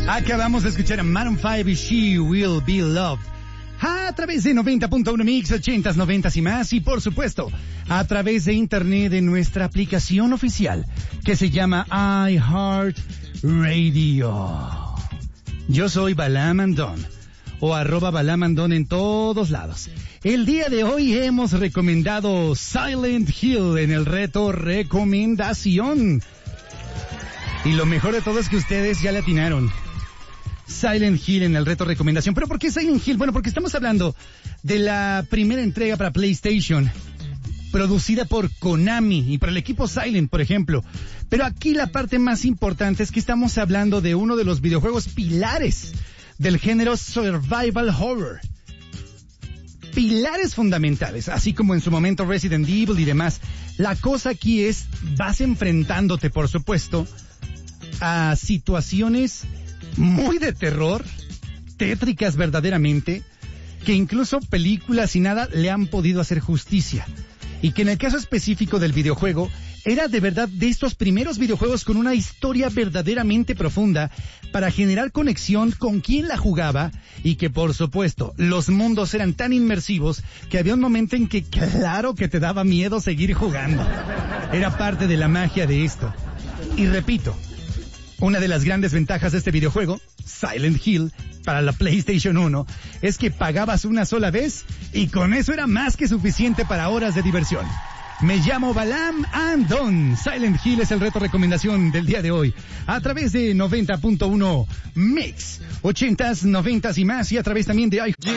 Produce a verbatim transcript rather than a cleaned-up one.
Acabamos de escuchar a Maroon cinco y She Will Be Loved a través de noventa punto uno Mix, ochentas, noventas y más, y por supuesto a través de internet de nuestra aplicación oficial que se llama iHeartRadio. Yo soy Balam Andón, o arroba Balam Andón en todos lados. El día de hoy hemos recomendado Silent Hill en el reto recomendación. Y lo mejor de todo es que ustedes ya le atinaron. Silent Hill en el reto recomendación. ¿Pero por qué Silent Hill? Bueno, porque estamos hablando de la primera entrega para PlayStation, producida por Konami y por el equipo Silent, por ejemplo. Pero aquí la parte más importante es que estamos hablando de uno de los videojuegos pilares del género Survival Horror. Pilares fundamentales, así como en su momento Resident Evil y demás. La cosa aquí es, vas enfrentándote, por supuesto, a situaciones muy de terror, tétricas verdaderamente, que incluso películas y nada le han podido hacer justicia. Y que en el caso específico del videojuego, era de verdad de estos primeros videojuegos con una historia verdaderamente profunda para generar conexión con quien la jugaba, y que por supuesto los mundos eran tan inmersivos que había un momento en que claro que te daba miedo seguir jugando. Era parte de la magia de esto. Y repito, una de las grandes ventajas de este videojuego, Silent Hill, para la PlayStation uno, es que pagabas una sola vez y con eso era más que suficiente para horas de diversión. Me llamo Balam Andón. Silent Hill es el reto recomendación del día de hoy, a través de noventa punto uno Mix, ochentas, noventas y más, y a través también de iHeartRadio.